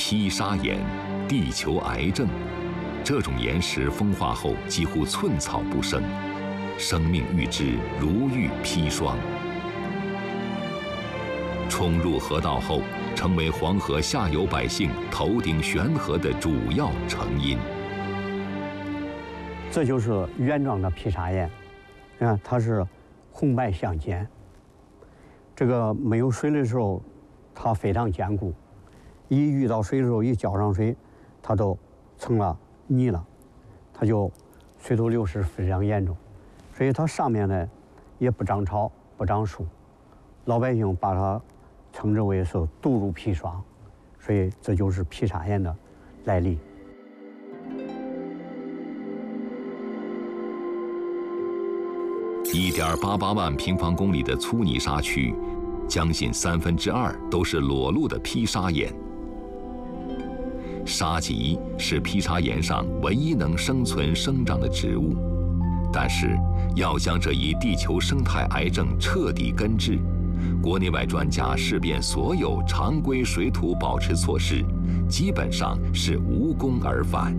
披沙岩，地球癌症。这种岩石风化后几乎寸草不生，生命预知如遇砒霜。冲入河道后，成为黄河下游百姓头顶悬河的主要成因。 这就是原装的披沙岩，你看它是红白相间。这个没有水的时候，它非常坚固；一遇到水的时候，一浇上水，它都成了泥了，它就水土流失非常严重。所以它上面呢也不长草不长树，老百姓把它称之为是毒入砒霜，所以这就是披沙岩的来历。 1.88万平方公里的粗泥沙区，将近2/3都是裸露的披沙岩。沙棘是披沙岩上唯一能生存生长的植物，但是要将这一地球生态癌症彻底根治，国内外专家试遍所有常规水土保持措施，基本上是无功而返。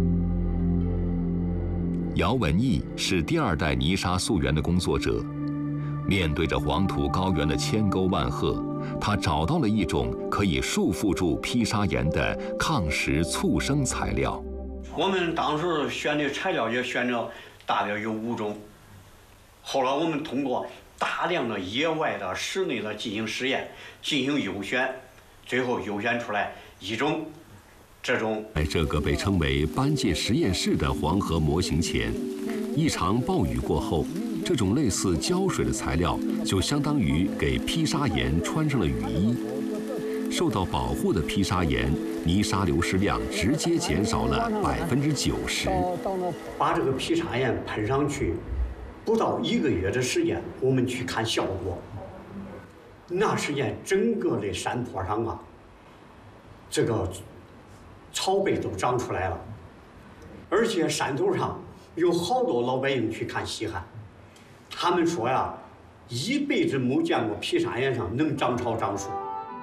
姚文义是第2代泥沙溯源的工作者，面对着黄土高原的千沟万壑，他找到了一种可以束缚住披沙岩的抗石促生材料。 我们当时选的材料也选了大约有5种，后来我们通过大量的野外的、室内的进行实验，进行优选，最后优选出来一种。 在这个被称为班界实验室的黄河模型前，一场暴雨过后，这种类似胶水的材料就相当于给披沙岩穿上了雨衣。受到保护的披沙岩泥沙流失量直接减少了90%。 把这个披沙岩喷上去，不到1个月的时间，我们去看效果。那时间整个的山坡上啊，这个草被都长出来了，而且山头上有好多老百姓去看稀罕，他们说呀，一辈子没见过披沙岩上能长草长树。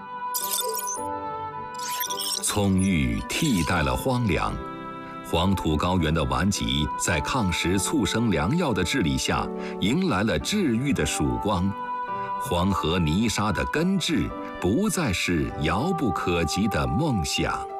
葱郁替代了荒凉，黄土高原的顽疾在抗石促生良药的治理下，迎来了治愈的曙光。黄河泥沙的根治不再是遥不可及的梦想。